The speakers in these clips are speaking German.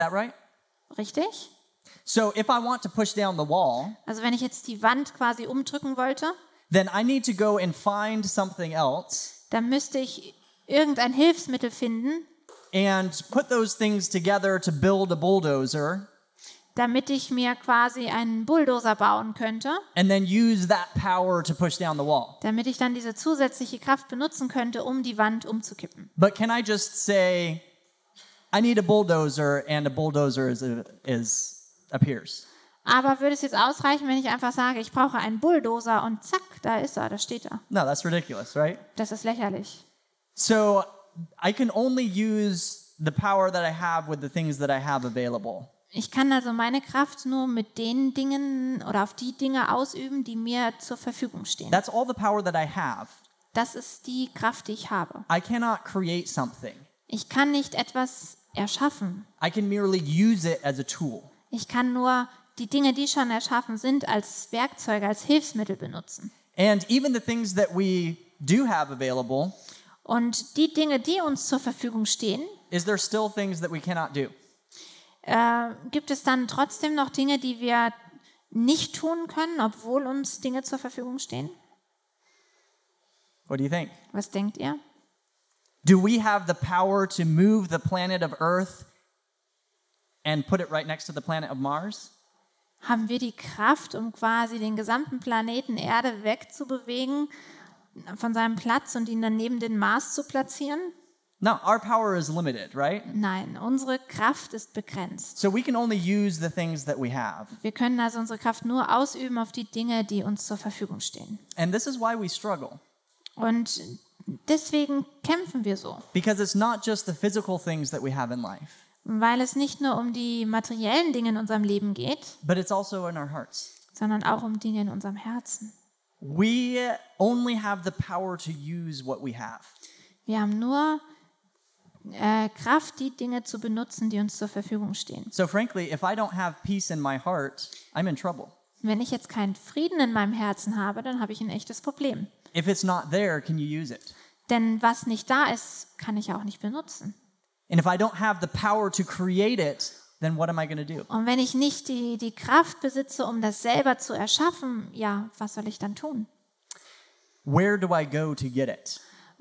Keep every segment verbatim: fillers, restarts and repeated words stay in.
that right? Richtig? So if I want to push down the wall, Also wenn ich jetzt die Wand quasi umdrücken wollte, then I need to go and find something else dann müsste ich irgendein Hilfsmittel finden, and put those things together to build a bulldozer damit ich mir quasi einen Bulldozer bauen könnte, and then use that power to push down the wall. damit ich dann diese zusätzliche Kraft benutzen könnte, um die Wand umzukippen. But can I just say, I need a bulldozer, and a bulldozer is, is appears? Aber würde es jetzt ausreichen, wenn ich einfach sage, ich brauche einen Bulldozer und zack, da ist er, da steht er. No, that's ridiculous, right? Das ist lächerlich. So I can only use the power that I have with the things that I have available. Ich kann also meine Kraft nur mit den Dingen oder auf die Dinge ausüben, die mir zur Verfügung stehen. That's all the power that I have. Das ist die Kraft, die ich habe. I cannot create something. Ich kann nicht etwas erschaffen. I can merely use it as a tool. Ich kann nur die Dinge, die schon erschaffen sind, als Werkzeuge, als Hilfsmittel benutzen. And even the things that we do have available, Und die Dinge, die uns zur Verfügung stehen, is there still things that we cannot do? äh, gibt es dann trotzdem noch Dinge, die wir nicht tun können, obwohl uns Dinge zur Verfügung stehen? What do you think? Was denkt ihr? Do we have the power to move the planet of Earth and put it right next to the planet of Mars? Haben wir die Kraft, um quasi den gesamten Planeten Erde wegzubewegen von seinem Platz und ihn dann neben den Mars zu platzieren? No, our power is limited, right? Nein, unsere Kraft ist begrenzt. So we can only use the things that we have. Wir können also unsere Kraft nur ausüben auf die Dinge, die uns zur Verfügung stehen. And this is why we struggle. Und deswegen kämpfen wir so, Because it's not just the physical things that we have in life, weil es nicht nur um die materiellen Dinge in unserem Leben geht, but it's also in our hearts. sondern auch um Dinge in unserem Herzen. We only have the power to use what we have. Wir haben nur äh, Kraft, die Dinge zu benutzen, die uns zur Verfügung stehen. So frankly, if I don't have peace in my heart, I'm in trouble. Wenn ich jetzt keinen Frieden in meinem Herzen habe, dann habe ich ein echtes Problem. If it's not there, can you use it? Denn was nicht da ist, kann ich auch nicht benutzen. And if I don't have the power to create it, then what am I going to do? Und wenn ich nicht die, die Kraft besitze, um das selber zu erschaffen, ja, was soll ich dann tun? Where do I go to get it?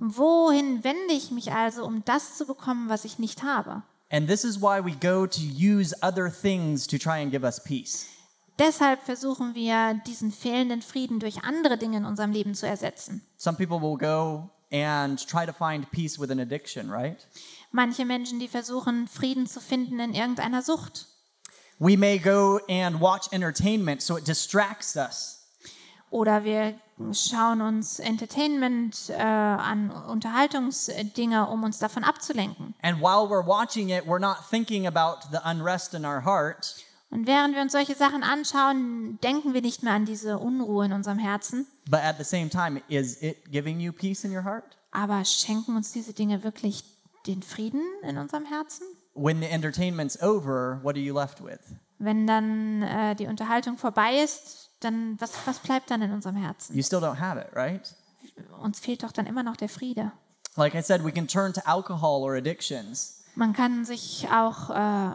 Wohin wende ich mich also, um das zu bekommen, was ich nicht habe? And this is why we go to use other things to try and give us peace. Deshalb versuchen wir, diesen fehlenden Frieden durch andere Dinge in unserem Leben zu ersetzen. Some people will go and try to find peace with an addiction, right? Manche Menschen, die versuchen, Frieden zu finden in irgendeiner Sucht. We may go and watch entertainment so it distracts us. Oder wir schauen uns Entertainment äh, an, Unterhaltungsdinge, um uns davon abzulenken. And while we're watching it, we're not thinking about the unrest in our heart. Und während wir uns solche Sachen anschauen, denken wir nicht mehr an diese Unruhe in unserem Herzen. But at the same time, is it giving you peace in your heart? Aber schenken uns diese Dinge wirklich den Frieden in unserem Herzen? When the entertainment's over, what are you left with? Wenn dann äh, die Unterhaltung vorbei ist, dann was, was bleibt dann in unserem Herzen? You still don't have it, right? Uns fehlt doch dann immer noch der Friede. Like I said, we can turn to alcohol or addictions. Man kann sich auch äh,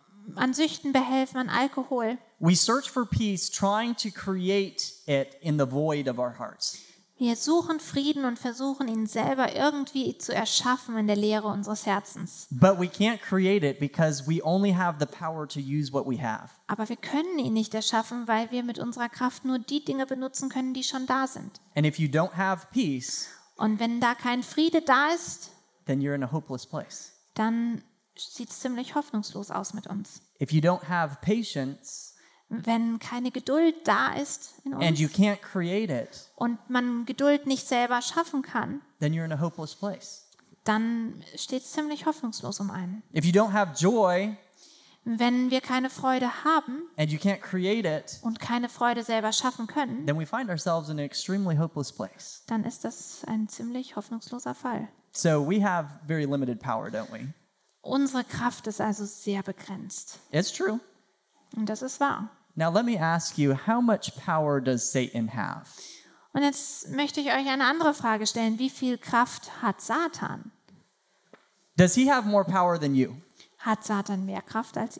an Süchten behelfen, an Alkohol. We search for peace, trying to create it in the void of our hearts. Wir suchen Frieden und versuchen ihn selber irgendwie zu erschaffen in der Leere unseres Herzens. But we can't create it because we only have the power to use what we have. Aber wir können ihn nicht erschaffen, weil wir mit unserer Kraft nur die Dinge benutzen können, die schon da sind. And if you don't have peace, Und wenn da kein Friede da ist, then you're in a hopeless place. dann sieht es ziemlich hoffnungslos aus mit uns. If you don't have patience Wenn keine Geduld da ist in and you uns can't create it, und man Geduld nicht selber schaffen kann, then you're in a hopeless place. dann steht es ziemlich hoffnungslos um einen. If you don't have joy Wenn wir keine Freude haben and you can't create it, und keine Freude selber schaffen können, then we find ourselves in an extremely hopeless place. dann ist das ein ziemlich hoffnungsloser Fall. So we have very limited power, don't we? Unsere Kraft ist also sehr begrenzt. It's true. Und das ist wahr. Now let me ask you, how much power does Satan have? Und jetzt möchte ich euch eine andere Frage stellen. Wie viel Kraft hat Satan? Does he have more power than you? Hat Satan mehr Kraft als